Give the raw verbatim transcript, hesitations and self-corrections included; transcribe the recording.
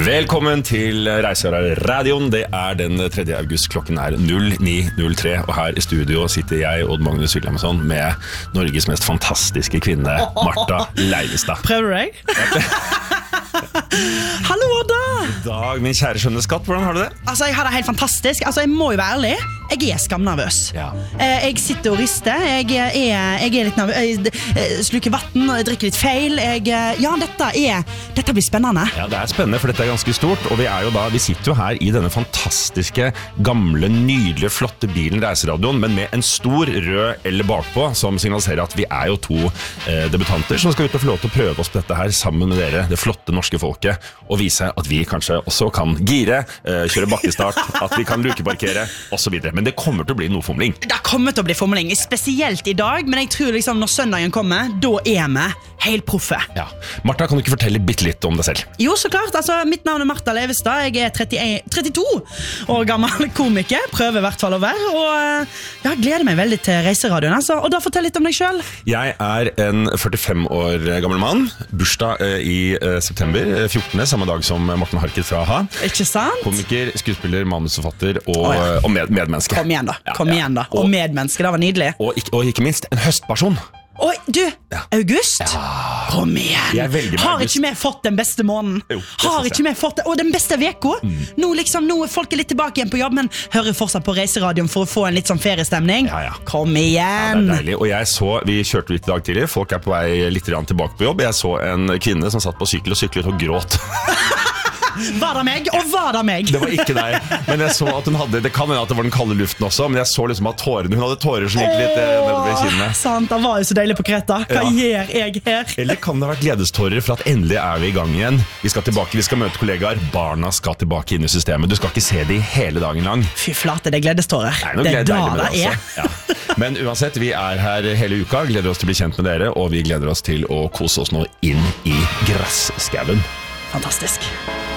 Velkommen til Reiseradioen. Det er den tredje august, klokken er null ni null tre. Og her i studio sitter jeg, Odd Magnus Wilhelmsson, med Norges mest fantastiske kvinne, Martha Leivestad. Prøver du deg? Hallo, Odda! God dag, min kjære skjønne skatt. Hvordan har du det? Altså, jeg har det helt fantastisk. Altså, jeg må jo være ærlig. Jeg er skamnervøs. Ja. Jeg sitter og rister. Jeg er, jeg er litt nervøs. Jeg sluker vatten, jeg drikker litt feil. Jeg, ja, dette er Dette blir spennende. Ja, det er spennende, for dette er ganske stort. Og vi er jo da, vi sitter jo her i denne fantastiske, gamle, nydelige, flotte bilen Reiseradioen, men med en stor rød L bakpå, som signaliserer at vi er jo to eh, debutanter som skal ut og få lov til å prøve oss på dette her sammen med dere, det flotte norske folket, og vise at vi kanskje også kan gire, eh, kjøre bakkestart, at vi kan lukeparkere, og så videre. Men det kommer til å bli noe fomling. Det kommer til å bli fomling, spesielt i dag, men jeg tror liksom når søndagen kommer, da er vi helt proffe. Ja. Martha, kan du ikke fortelle bitte litt om deg selv? Jo, så klart. Altså, mitt navn er Martha Leivestad. Jeg er trettien, trettito år gammel komiker. Prøver i hvert fall å være. Og jeg gleder meg veldig til Reiseradioen. Altså. Og da fortell litt om deg selv. Jeg er en førtifem år gammel mann. Bursdag eh, i eh, september fjortende, samme dag som Morten Harket fra A-ha. Ikke sant? Komiker, skuespiller, manusforfatter og, oh, ja. og med, medmenneske. Kom igjen da. Kom ja, ja. igjen da. Og, og medmenneske, det var nydelig. Og, og, og ikke minst en høstperson. Oi, du, ja. August? Ja. Kom igjen. Har ikke vi fått den beste måneden? Jo, Har ikke vi fått det? Og den beste veka? Mm. Nå liksom, nå er folk litt tilbake igjen på jobb, men hører fortsatt på Reiseradioen for å få en litt sånn feriestemning. Ja, ja. Kom igjen. Ja, det er deilig. Og jeg så, vi kjørte litt i dag tidlig, folk er på vei litt tilbake på jobb. Jeg så en kvinne som satt på sykkel og syklet og gråt. Var det meg? Og var det meg? Det var ikke deg. Men jeg så at hun hadde, det kan hende at det var den kalde luften også, men jeg så liksom at tårene, hun hadde tårer som gikk litt nedover kinnene. Sant, det var jo så deilig på Kreta. Hva ja. gjør jeg her? Eller kan det ha vært gledestårer for at endelig er vi i gang igjen? Vi skal tilbake, vi skal møte kollegaer. Barna skal tilbake inn i systemet. Du skal ikke se de hele dagen lang. Fy flate, det er gledestårer. Nei, det er da det er. Altså. Ja. Men uansett, vi er her hele uka, gleder oss til å bli kjent med dere, og vi gleder oss til å kose oss nå inn i grasskauen. Fantastisk.